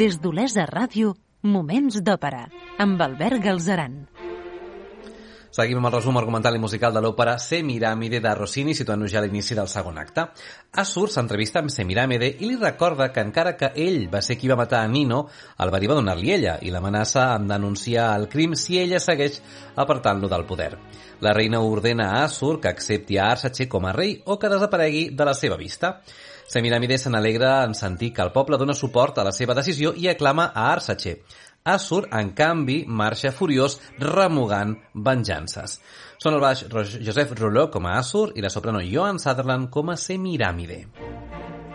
Des d'Olesa Ràdio, Moments d'Òpera, amb Albert Galzeran. Seguim amb el resum argumental i musical de l'òpera Semiramide de Rossini, situant-nos ja a l'inici del segon acte. Assur s'entrevista amb Semiramide i li recorda que encara que ell va ser qui va matar a Nino, el verí va donar-li ella i l'amenaça amb denunciar el crim si ella segueix apartant-lo del poder. La reina ordena a Assur que accepti a Arsace com a rei o que desaparegui de la seva vista. Semiramide se n'alegra en sentir que el poble dona suport a la seva decisió i aclama a Arsace. Assur, en canvi, marxa furiós remugant venjances. Són el baix Joseph Rouleau com a Assur i la soprano Joan Sutherland com a Semiramide.